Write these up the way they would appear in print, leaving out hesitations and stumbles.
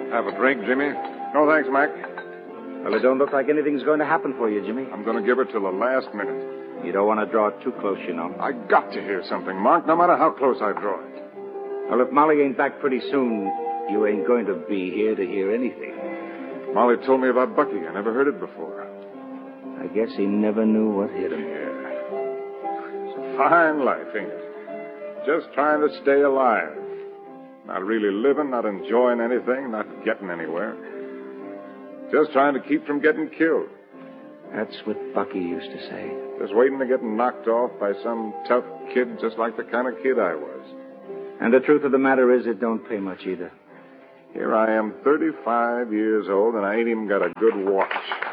Have a drink, Jimmy? No, thanks, Mac. Well, it don't look like anything's going to happen for you, Jimmy. I'm going to give her till the last minute. You don't want to draw it too close, you know. I got to hear something, Mark, no matter how close I draw it. Well, if Molly ain't back pretty soon, you ain't going to be here to hear anything. Molly told me about Bucky. I never heard it before. I guess he never knew what hit him. Yeah. It's a fine life, ain't it? Just trying to stay alive. Not really living, not enjoying anything, not getting anywhere. Just trying to keep from getting killed. That's what Bucky used to say. Just waiting to get knocked off by some tough kid just like the kind of kid I was. And the truth of the matter is it don't pay much either. Here I am, 35 years old, and I ain't even got a good watch.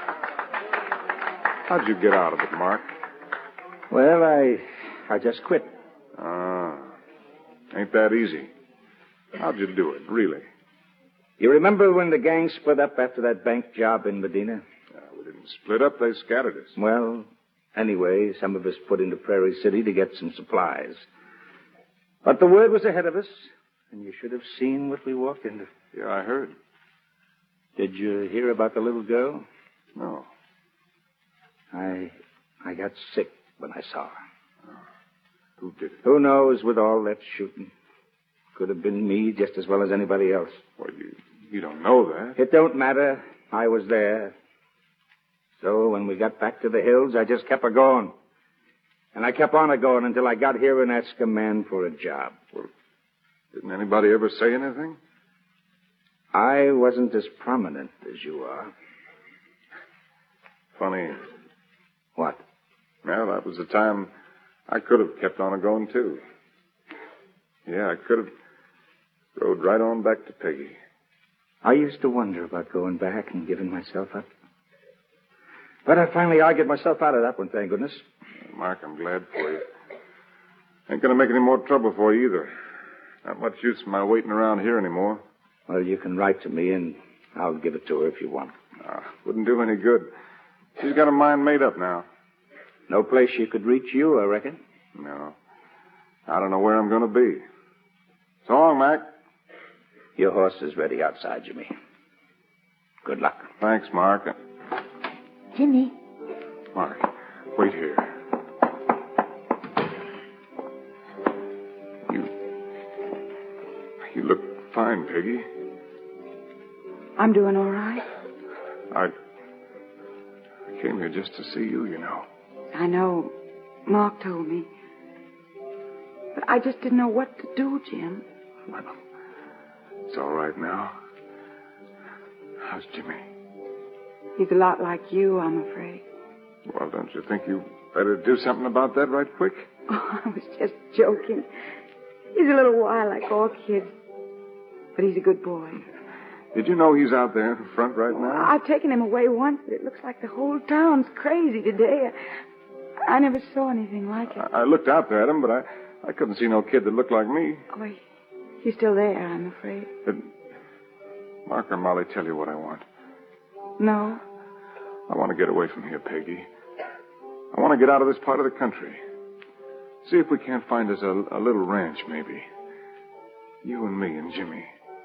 How'd you get out of it, Mark? Well, I just quit. Ain't that easy. How'd you do it, really? You remember when the gang split up after that bank job in Medina? We didn't split up. They scattered us. Well, anyway, some of us put into Prairie City to get some supplies. But the word was ahead of us, and you should have seen what we walked into. Yeah, I heard. Did you hear about the little girl? No. I got sick when I saw her. Who did it? Who knows with all that shooting? Could have been me just as well as anybody else. Well, you don't know that. It don't matter. I was there. So when we got back to the hills, I just kept a-going. And I kept on a-going until I got here and asked a man for a job. Well, didn't anybody ever say anything? I wasn't as prominent as you are. Funny. What? Well, that was the time I could have kept on a-going, too. Yeah, I could have rode right on back to Peggy. I used to wonder about going back and giving myself up. But I finally argued myself out of that one, thank goodness. Mark, I'm glad for you. Ain't gonna make any more trouble for you either. Not much use in my waiting around here anymore. Well, you can write to me, and I'll give it to her if you want. Wouldn't do any good. She's got her mind made up now. No place she could reach you, I reckon? No. I don't know where I'm gonna be. So long, Mac. Your horse is ready outside, Jimmy. Good luck. Thanks, Mark. Jimmy. Mark, wait here. You look fine, Peggy. I'm doing all right. I came here just to see you, you know. I know. Mark told me. But I just didn't know what to do, Jim. Well, it's all right now. How's Jimmy? He's a lot like you, I'm afraid. Well, don't you think you better do something about that right quick? Oh, I was just joking. He's a little wild like all kids. But he's a good boy. Did you know he's out there in front right now? I've taken him away once, but it looks like the whole town's crazy today. I never saw anything like it. I looked out there at him, but I couldn't see no kid that looked like me. Oh, he's still there, I'm afraid. Did Mark or Molly tell you what I want? No. I want to get away from here, Peggy. I want to get out of this part of the country. See if we can't find us a little ranch, maybe. You and me and Jimmy.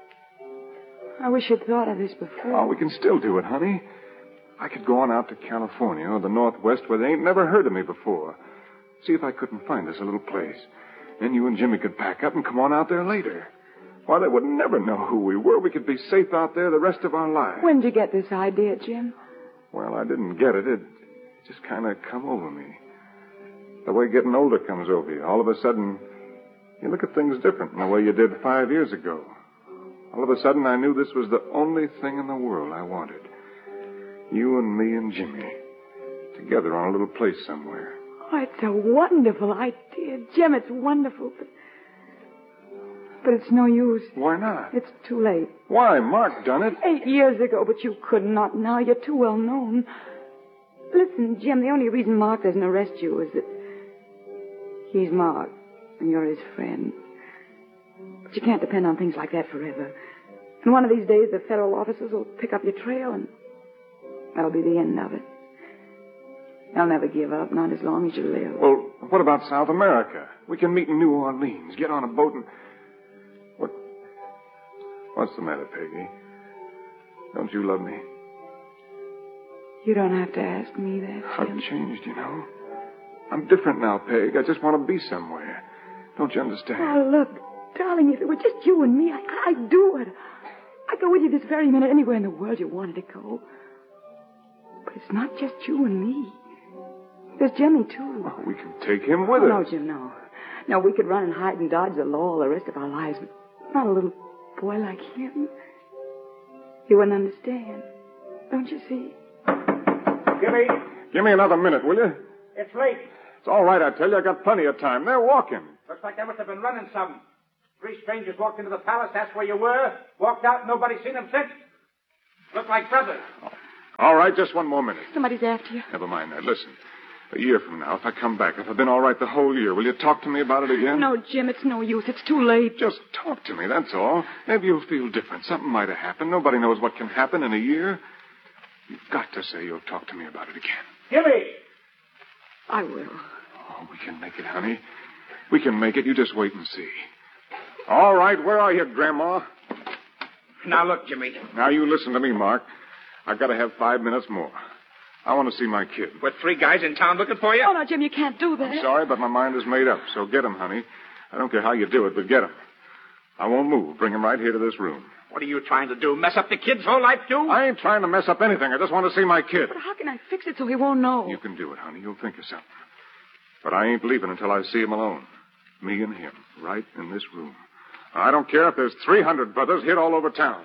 I wish you'd thought of this before. Oh, we can still do it, honey. I could go on out to California or the Northwest where they ain't never heard of me before. See if I couldn't find us a little place. Then you and Jimmy could pack up and come on out there later. Why, they would never know who we were. We could be safe out there the rest of our lives. When did you get this idea, Jim? Well, I didn't get it. It just kind of come over me. The way getting older comes over you. All of a sudden, you look at things different than the way you did 5 years ago. All of a sudden, I knew this was the only thing in the world I wanted. You and me and Jimmy. Together on a little place somewhere. Oh, it's a wonderful idea, Jim. It's wonderful, but it's no use. Why not? It's too late. Why? Mark done it. 8 years ago, but you could not now. You're too well known. Listen, Jim, the only reason Mark doesn't arrest you is that he's Mark and you're his friend. But you can't depend on things like that forever. And one of these days, the federal officers will pick up your trail, and that'll be the end of it. They'll never give up, not as long as you live. Well, what about South America? We can meet in New Orleans, get on a boat and... What's the matter, Peggy? Don't you love me? You don't have to ask me that, I've Jim. changed, you know. I'm different now, Peg. I just want to be somewhere. Don't you understand? Oh, look, darling, if it were just you and me, I'd do it. I'd go with you this very minute anywhere in the world you wanted to go. But it's not just you and me. There's Jimmy, too. Oh, we can take him with us. No, Jim, no. No, we could run and hide and dodge the law all the rest of our lives, but not a little boy like him. He wouldn't understand. Don't you see? Jimmy, Give me another minute, will you? it's late. It's all right, I tell you. I got plenty of time. They're walking. Looks like they must have been running some. 3 strangers walked into the palace, asked where you were, walked out, nobody's seen them since. Look like brothers. All right, just one more minute. Somebody's after you. Never mind that. Listen, a year from now, if I come back, if I've been all right the whole year, will you talk to me about it again? No, Jim, it's no use. It's too late. Just talk to me, that's all. Maybe you'll feel different. Something might have happened. Nobody knows what can happen in a year. You've got to say you'll talk to me about it again. Jimmy! I will. Oh, we can make it, honey. We can make it. You just wait and see. All right, where are you, Grandma? Now look, Jimmy. Now you listen to me, Mark. I've got to have 5 minutes more. I want to see my kid. With 3 guys in town looking for you? Oh, no, Jim, you can't do that. I'm sorry, but my mind is made up. So get him, honey. I don't care how you do it, but get him. I won't move. Bring him right here to this room. What are you trying to do? Mess up the kid's whole life, too? I ain't trying to mess up anything. I just want to see my kid. But how can I fix it so he won't know? You can do it, honey. You'll think of something. But I ain't leaving until I see him alone. Me and him, right in this room. I don't care if there's 300 brothers hid all over town.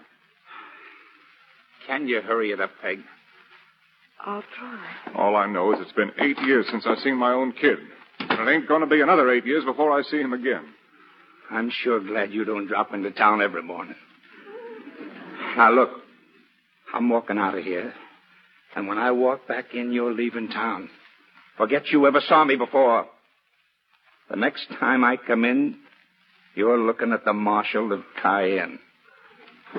Can you hurry it up, Peg? I'll try. All I know is it's been 8 years since I seen my own kid. And it ain't going to be another 8 years before I see him again. I'm sure glad you don't drop into town every morning. Now, look, I'm walking out of here. And when I walk back in, you're leaving town. Forget you ever saw me before. The next time I come in, you're looking at the marshal of Cayenne.